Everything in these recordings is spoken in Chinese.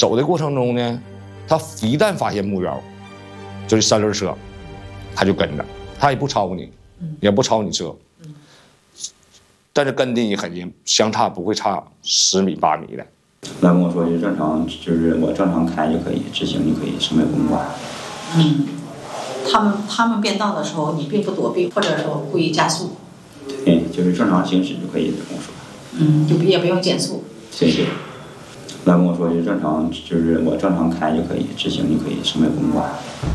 走的过程中呢，他一旦发现目标，就是三轮车，他就跟着，他也不超你，也不超你车，但是跟的你很近，相差不会差10米8米的。 他跟我说就正常，就是我正常开就可以，直行就可以，什么也不用管。 他们变道的时候，你并不躲避，或者说故意加速。 对，就是正常行驶就可以。他跟我说。 就也不用减速。 对。他跟我说就正常，就是我正常开就可以，直行就可以，什么也不用管。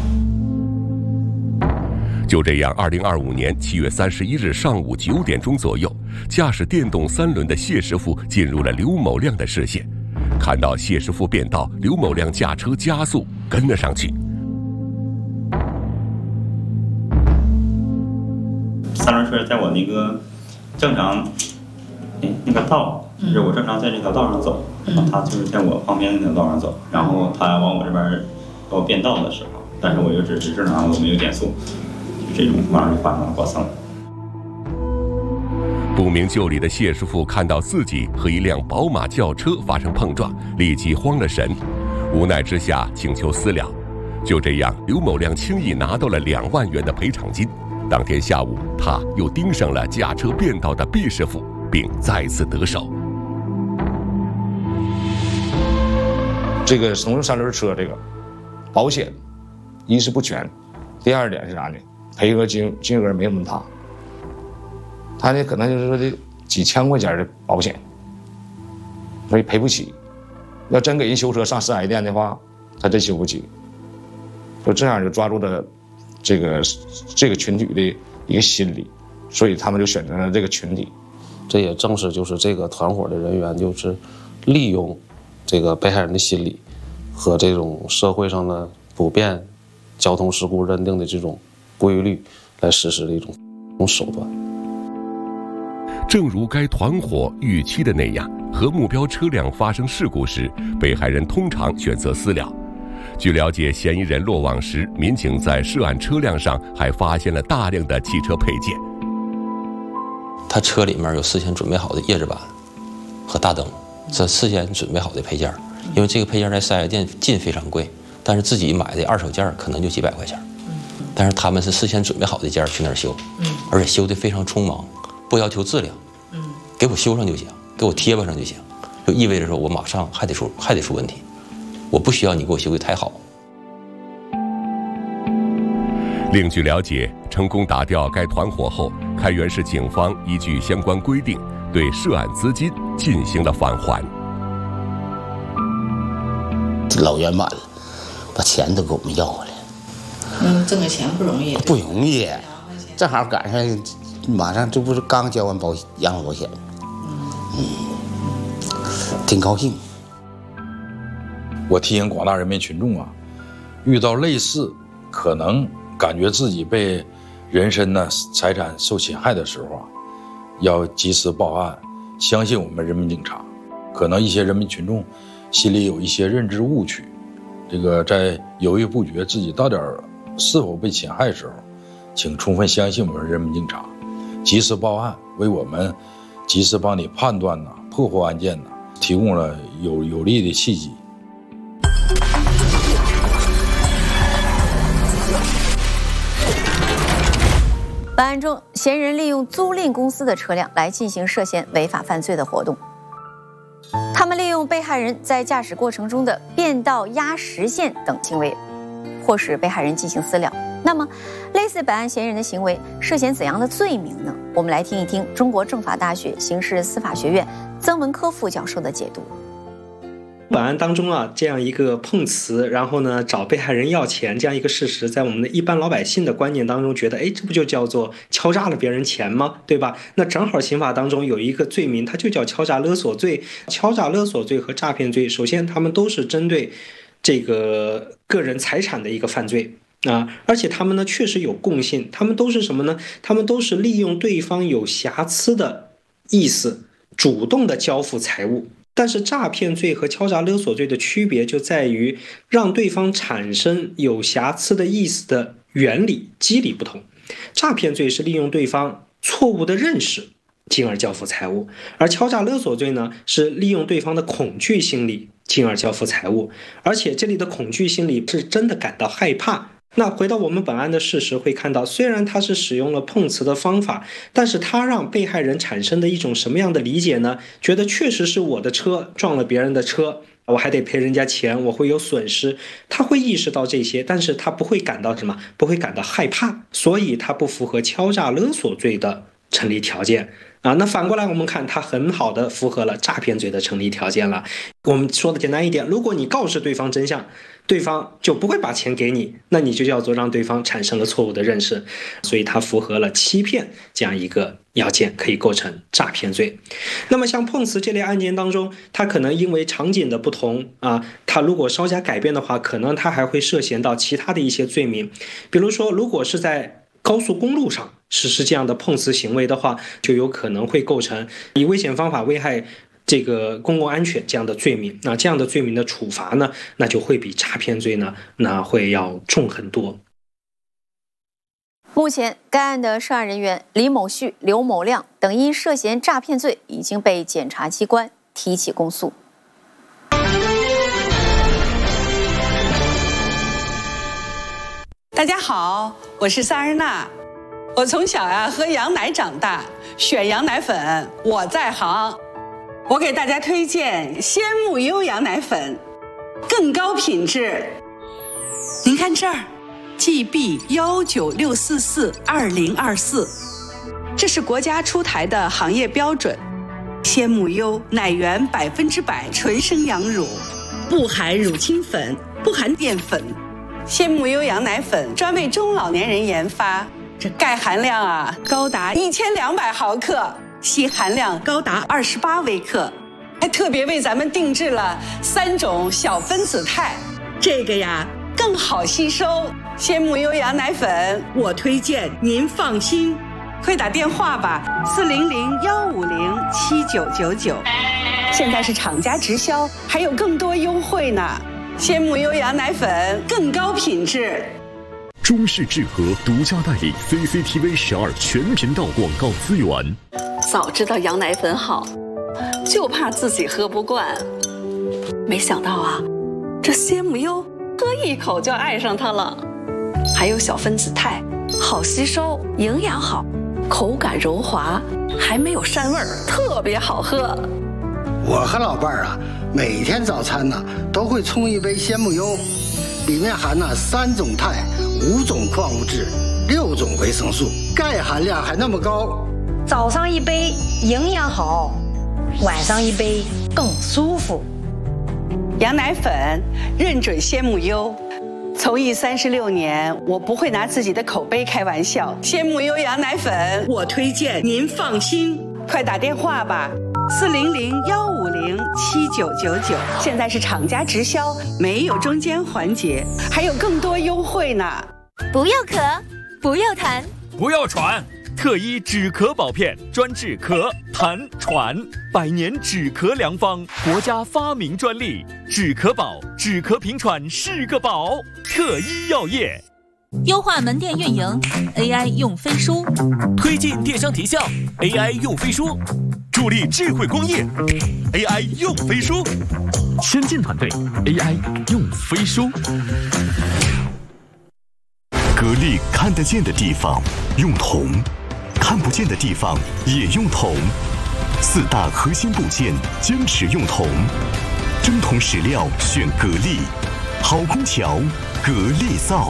就这样，2025年7月31日上午9点钟左右，驾驶电动3轮的谢师傅进入了刘某亮的视线。看到谢师傅变道，刘某亮驾车加速跟了上去。 三轮车在我那个正常，那个道，就是我正常在这条道上走，他就是在我旁边那条道上走，然后他往我这边给我变道的时候，但是我就只是正常，我没有减速。这种马上就发生了剐蹭。 不明就里的谢师傅看到自己和一辆宝马轿车发生碰撞，立即慌了神，无奈之下请求私了。就这样，刘某亮轻易拿到了2万元的赔偿金。当天下午，他又盯上了驾车变道的毕师傅，并再次得手。 这个乘用3轮车这个保险，一是不全，第二点是啥呢？赔额金额没那么大，他呢可能就是说这几千块钱的保险，所以赔不起。要真给人修车上4S店的话，他真修不起。就这样就抓住了这个群体的一个心理，所以他们就选择了这个群体。 这也正是就是这个团伙的人员就是利用这个被害人的心理和这种社会上的普遍交通事故认定的这种规律来实施的一种手段。 正如该团伙预期的那样，和目标车辆发生事故时，被害人通常选择私了。据了解，嫌疑人落网时，民警在涉案车辆上还发现了大量的汽车配件。 他车里面有事先准备好的叶子板和大灯，这事先准备好的配件，因为这个配件在4S店进非常贵，但是自己买的二手件可能就几百块钱。但是他们是事先准备好的件去那儿修，而且修得非常匆忙，不要求质量，给我修上就行，给我贴吧上就行，就意味着说我马上还得出问题，我不需要你给我修得太好。 另据了解，成功打掉该团伙后，开原市警方依据相关规定，对涉案资金进行了返还。 老圆满了，把钱都给我们要回来。 挣个钱不容易， 不容易，正好赶上，马上这不是刚交完养老保险，挺高兴。 我提醒广大人民群众啊，遇到类似可能感觉自己被人身呢财产受侵害的时候啊，要及时报案，相信我们人民警察。可能一些人民群众心里有一些认知误区，这个在犹豫不决自己到底是否被侵害的时候，请充分相信我们人民警察，及时报案，为我们及时帮你判断破获案件提供了有利的契机。 本案中，嫌疑人利用租赁公司的车辆来进行涉嫌违法犯罪的活动。他们利用被害人在驾驶过程中的变道、压实线等行为，迫使被害人进行私了。那么，类似本案嫌疑人的行为涉嫌怎样的罪名呢？我们来听一听中国政法大学刑事司法学院曾文科副教授的解读。 本案当中啊，这样一个碰瓷，然后呢找被害人要钱这样一个事实，在我们的一般老百姓的观念当中，觉得这不就叫做敲诈了别人钱吗？对吧？那正好刑法当中有一个罪名，它就叫敲诈勒索罪。敲诈勒索罪和诈骗罪，首先他们都是针对这个个人财产的一个犯罪啊，而且他们呢确实有共性，他们都是什么呢？他们都是利用对方有瑕疵的意思，主动的交付财物。但是诈骗罪和敲诈勒索罪的区别就在于让对方产生有瑕疵的意思的原理机理不同。诈骗罪是利用对方错误的认识进而交付财物。而敲诈勒索罪呢，是利用对方的恐惧心理，进而交付财物，而且这里的恐惧心理是真的感到害怕。那回到我们本案的事实，会看到虽然他是使用了碰瓷的方法，但是他让被害人产生的一种什么样的理解呢？觉得确实是我的车撞了别人的车，我还得赔人家钱，我会有损失。他会意识到这些，但是他不会感到什么？不会感到害怕，所以他不符合敲诈勒索罪的成立条件。那反过来我们看，他很好的符合了诈骗罪的成立条件了。我们说的简单一点，如果你告知对方真相，对方就不会把钱给你，那你就叫做让对方产生了错误的认识，所以他符合了欺骗这样一个要件，可以构成诈骗罪。那么像碰瓷这类案件当中，他可能因为场景的不同他如果稍加改变的话，可能他还会涉嫌到其他的一些罪名。比如说，如果是在高速公路上实施这样的碰瓷行为的话，就有可能会构成以危险方法危害这个公共安全这样的罪名。那这样的罪名的处罚呢，那就会比诈骗罪呢，那会要重很多。 目前，该案的涉案人员李某旭、刘某亮等因涉嫌诈骗罪已经被检察机关提起公诉。 大家好，我是萨日娜。我从小喝羊奶长大，选羊奶粉我在行。我给大家推荐鲜木优羊奶粉，更高品质。您看这儿 ，GB196442024，这是国家出台的行业标准。鲜木优奶源100%纯生羊乳，不含乳清粉，不含淀粉。鲜木优羊奶粉专为中老年人研发，这钙含量高达1200毫克，硒含量高达28微克，还特别为咱们定制了3种小分子肽，这个更好吸收。鲜木优羊奶粉我推荐您放心，快打电话吧，400-150-7999，现在是厂家直销，还有更多优惠呢。鲜木优羊奶粉更高品质。 中视智和独家代理 CCTV 12全频道广告资源。 早知道羊奶粉好，就怕自己喝不惯。没想到这鲜木优喝一口就爱上它了。还有小分子肽，好吸收，营养好，口感柔滑，还没有膻味儿，特别好喝。 我和老伴儿每天早餐都会冲一杯鲜木优，里面含3种肽、5种矿物质、6种维生素，钙含量还那么高。 早上一杯营养好，晚上一杯更舒服。 羊奶粉认准鲜木优，从艺36年，我不会拿自己的口碑开玩笑。鲜木优羊奶粉我推荐您放心，快打电话吧，400-150-7999，现在是厂家直销，没有中间环节，还有更多优惠呢。 不要咳，不要痰， 不要喘，特医止咳宝片专治咳、痰、喘，100年止咳良方，国家发明专利，止咳宝，止咳平喘是个宝。特医药业优化门店运营 ，AI 用飞书， 推进电商提效 ，AI 用飞书。助力智慧工业 ，AI 用飞书，先进团队 AI 用飞书。 格力看得见的地方用铜，看不见的地方也用铜。4大核心部件坚持用铜，真铜实料选格力，好空调格力造。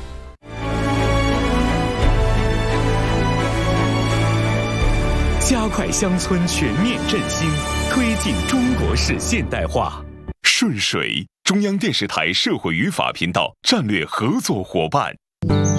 加快乡村全面振兴，推进中国式现代化。 顺水，中央电视台社会与法频道战略合作伙伴。